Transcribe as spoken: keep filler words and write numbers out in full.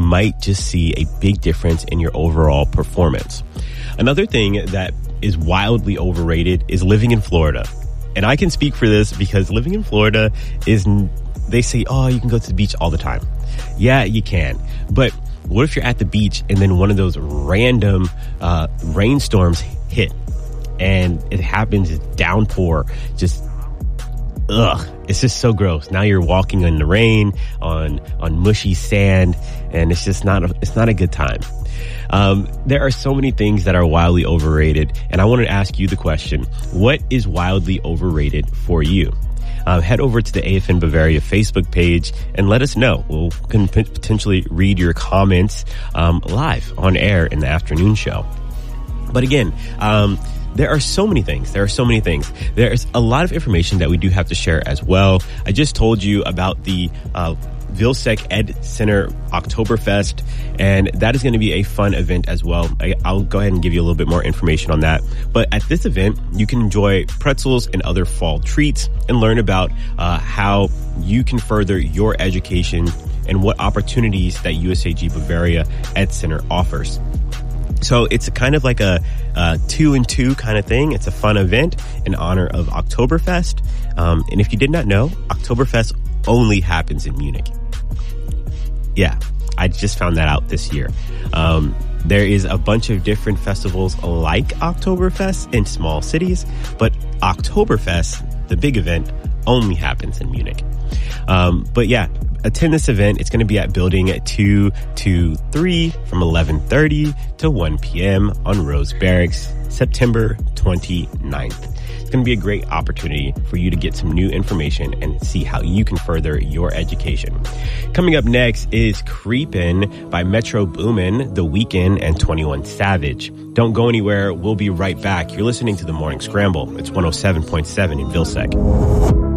might just see a big difference in your overall performance. Another thing that is wildly overrated is living in Florida. And I can speak for this because living in Florida is, they say, oh, you can go to the beach all the time. Yeah, you can. But what if you're at the beach and then one of those random uh, rainstorms hit and it happens, it's downpour, just ugh, it's just so gross. Now you're walking in the rain on on mushy sand, and it's just not a, it's not a good time. Um, there are so many things that are wildly overrated, and I want to ask you the question: what is wildly overrated for you? Uh, head over to the A F N Bavaria Facebook page and let us know. We'll can p- potentially read your comments um, live on air in the afternoon show. But again, um, there are so many things. There are so many things. There's a lot of information that we do have to share as well. I just told you about the uh, Vilsec Ed Center Oktoberfest, and that is going to be a fun event as well. I, I'll go ahead and give you a little bit more information on that. But at this event, you can enjoy pretzels and other fall treats and learn about uh, how you can further your education and what opportunities that U S A G Bavaria Ed Center offers. So it's a kind of like a, a two and two kind of thing. It's a fun event in honor of Oktoberfest. Um, and if you did not know, Oktoberfest only happens in Munich. Yeah, I just found that out this year. Um, there is a bunch of different festivals like Oktoberfest in small cities, but Oktoberfest, the big event, only happens in Munich. Um, but yeah, attend this event. It's going to be at building two two three from eleven thirty to one p.m. on Rose Barracks, September twenty-ninth. It's going to be a great opportunity for you to get some new information and see how you can further your education. Coming up next is Creepin' by Metro Boomin, The Weeknd, and twenty-one Savage. Don't go anywhere. We'll be right back. You're listening to The Morning Scramble. It's one oh seven point seven in Vilsec.